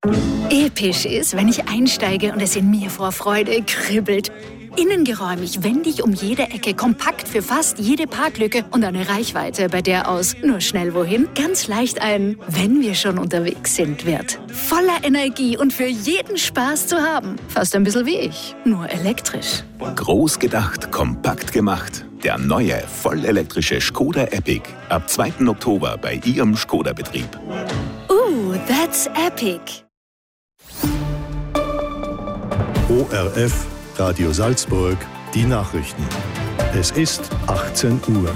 Episch ist, wenn ich einsteige und es in mir vor Freude kribbelt. Innengeräumig, wendig um jede Ecke, kompakt für fast jede Parklücke und eine Reichweite, bei der aus nur schnell wohin ganz leicht ein "Wenn wir schon unterwegs sind" wird. Voller Energie und für jeden Spaß zu haben. Fast ein bisschen wie ich, nur elektrisch. Groß gedacht, kompakt gemacht. Der neue, vollelektrische Škoda Epiq. Ab 2. Oktober bei Ihrem Škoda-Betrieb. That's epic. ORF Radio Salzburg, die Nachrichten. Es ist 18 Uhr.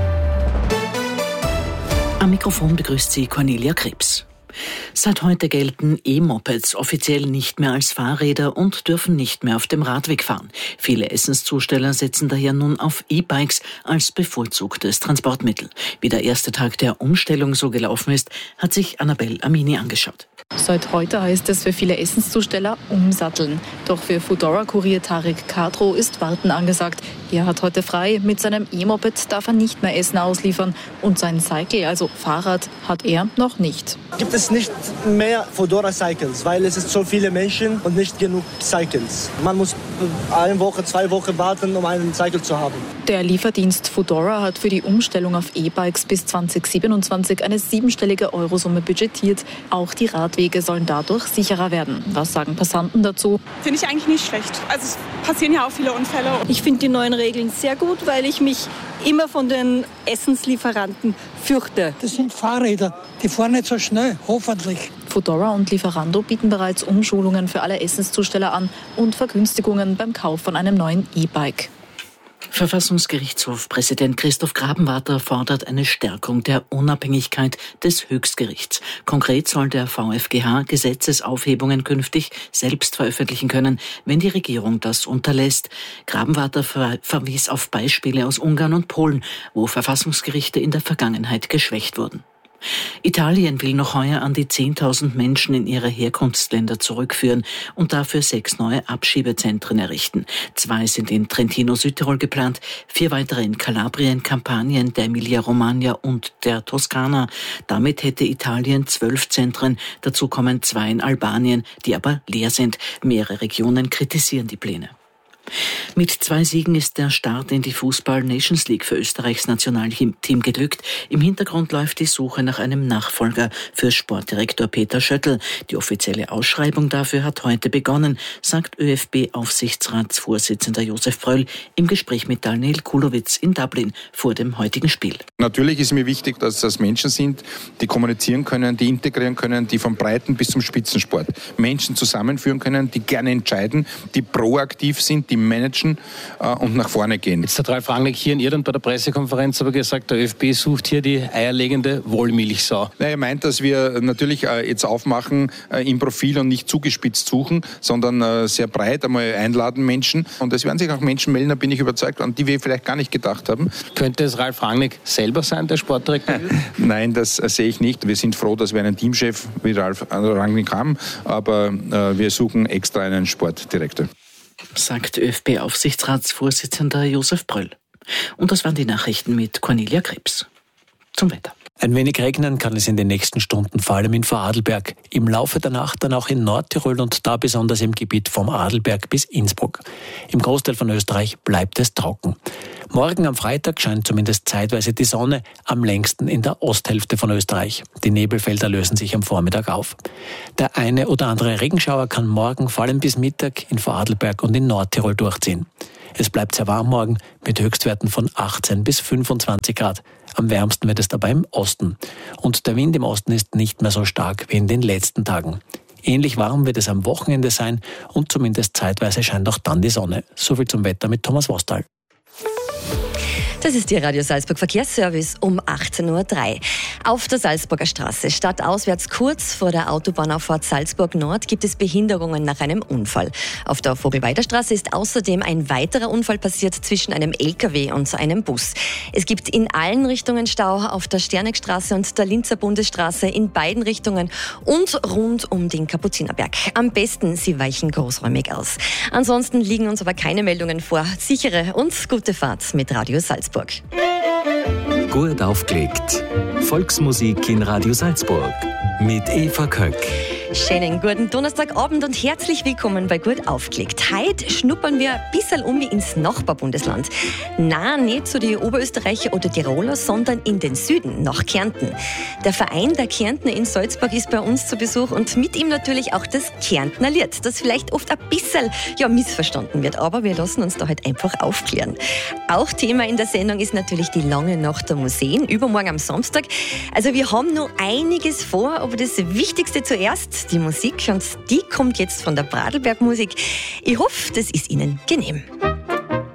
Am Mikrofon begrüßt Sie Cornelia Krebs. Seit heute gelten E-Mopeds offiziell nicht mehr als Fahrräder und dürfen nicht mehr auf dem Radweg fahren. Viele Essenszusteller setzen daher nun auf E-Bikes als bevorzugtes Transportmittel. Wie der erste Tag der Umstellung so gelaufen ist, hat sich Annabelle Amini angeschaut. Seit heute heißt es für viele Essenszusteller umsatteln. Doch für Foodora-Kurier Tarek Kadro ist Warten angesagt. Er hat heute frei. Mit seinem E-Moped darf er nicht mehr Essen ausliefern. Und sein Cycle, also Fahrrad, hat er noch nicht. Gibt es nicht mehr Foodora Cycles, weil es ist so viele Menschen und nicht genug Cycles. Man muss 1 Woche, 2 Wochen warten, um einen Cycle zu haben. Der Lieferdienst Foodora hat für die Umstellung auf E-Bikes bis 2027 eine 7-stellige Eurosumme budgetiert. Auch die Radwege sollen dadurch sicherer werden. Was sagen Passanten dazu? Finde ich eigentlich nicht schlecht. Also es passieren ja auch viele Unfälle. Ich finde die neuen Regeln sehr gut, weil ich mich immer von den Essenslieferanten fürchte. Das sind Fahrräder, die fahren nicht so schnell, hoffentlich. Foodora und Lieferando bieten bereits Umschulungen für alle Essenszusteller an und Vergünstigungen beim Kauf von einem neuen E-Bike. Verfassungsgerichtshofpräsident Christoph Grabenwarter fordert eine Stärkung der Unabhängigkeit des Höchstgerichts. Konkret soll der VfGH Gesetzesaufhebungen künftig selbst veröffentlichen können, wenn die Regierung das unterlässt. Grabenwarter verwies auf Beispiele aus Ungarn und Polen, wo Verfassungsgerichte in der Vergangenheit geschwächt wurden. Italien will noch heuer an die 10.000 Menschen in ihre Herkunftsländer zurückführen und dafür 6 neue Abschiebezentren errichten. 2 sind in Trentino, Südtirol geplant, 4 weitere in Kalabrien, Kampanien, der Emilia-Romagna und der Toskana. Damit hätte Italien 12 Zentren. Dazu kommen 2 in Albanien, die aber leer sind. Mehrere Regionen kritisieren die Pläne. Mit 2 Siegen ist der Start in die Fußball-Nations League für Österreichs Nationalteam geglückt. Im Hintergrund läuft die Suche nach einem Nachfolger für Sportdirektor Peter Schöttl. Die offizielle Ausschreibung dafür hat heute begonnen, sagt ÖFB-Aufsichtsratsvorsitzender Josef Pröll im Gespräch mit Daniel Kulowitz in Dublin vor dem heutigen Spiel. Natürlich ist mir wichtig, dass das Menschen sind, die kommunizieren können, die integrieren können, die vom Breiten bis zum Spitzensport Menschen zusammenführen können, die gerne entscheiden, die proaktiv sind, die managen und nach vorne gehen. Jetzt hat Ralf Rangnick hier in Irland bei der Pressekonferenz aber gesagt, der ÖFB sucht hier die eierlegende Wollmilchsau. Er meint, dass wir natürlich jetzt aufmachen im Profil und nicht zugespitzt suchen, sondern sehr breit einmal einladen Menschen. Und es werden sich auch Menschen melden, da bin ich überzeugt, an die wir vielleicht gar nicht gedacht haben. Könnte es Ralf Rangnick selber sein, der Sportdirektor? Nein, das sehe ich nicht. Wir sind froh, dass wir einen Teamchef wie Ralf Rangnick haben, aber wir suchen extra einen Sportdirektor. Sagt ÖFB-Aufsichtsratsvorsitzender Josef Pröll. Und das waren die Nachrichten mit Cornelia Krebs. Zum Wetter. Ein wenig regnen kann es in den nächsten Stunden, vor allem in Vorarlberg. Im Laufe der Nacht dann auch in Nordtirol und da besonders im Gebiet vom Arlberg bis Innsbruck. Im Großteil von Österreich bleibt es trocken. Morgen am Freitag scheint zumindest zeitweise die Sonne, am längsten in der Osthälfte von Österreich. Die Nebelfelder lösen sich am Vormittag auf. Der eine oder andere Regenschauer kann morgen vor allem bis Mittag in Vorarlberg und in Nordtirol durchziehen. Es bleibt sehr warm morgen mit Höchstwerten von 18 bis 25 Grad. Am wärmsten wird es dabei im Osten. Und der Wind im Osten ist nicht mehr so stark wie in den letzten Tagen. Ähnlich warm wird es am Wochenende sein und zumindest zeitweise scheint auch dann die Sonne. Soviel zum Wetter mit Thomas Wostal. Das ist Ihr Radio Salzburg Verkehrsservice um 18.03 Uhr. Auf der Salzburger Straße, stadtauswärts kurz vor der Autobahnauffahrt Salzburg Nord, gibt es Behinderungen nach einem Unfall. Auf der Vogelweider Straße ist außerdem ein weiterer Unfall passiert zwischen einem LKW und einem Bus. Es gibt in allen Richtungen Stau auf der Sternegstraße und der Linzer Bundesstraße in beiden Richtungen und rund um den Kapuzinerberg. Am besten, Sie weichen großräumig aus. Ansonsten liegen uns aber keine Meldungen vor. Sichere und gute Fahrt mit Radio Salzburg. Gut aufgelegt. Volksmusik in Radio Salzburg mit Eva Köck. Schönen guten Donnerstagabend und herzlich willkommen bei Gut aufgelegt. Heute schnuppern wir ein bisschen ins Nachbarbundesland. Nein, nicht zu den Oberösterreicher oder Tiroler, sondern in den Süden, nach Kärnten. Der Verein der Kärntner in Salzburg ist bei uns zu Besuch und mit ihm natürlich auch das Kärntner Lied, das vielleicht oft ein bisschen missverstanden wird, aber wir lassen uns da halt einfach aufklären. Auch Thema in der Sendung ist natürlich die lange Nacht der Museen, übermorgen am Samstag. Also wir haben noch einiges vor, aber das Wichtigste zuerst, die Musik, und die kommt jetzt von der Bradelberg Musik. Ich hoffe, das ist Ihnen genehm.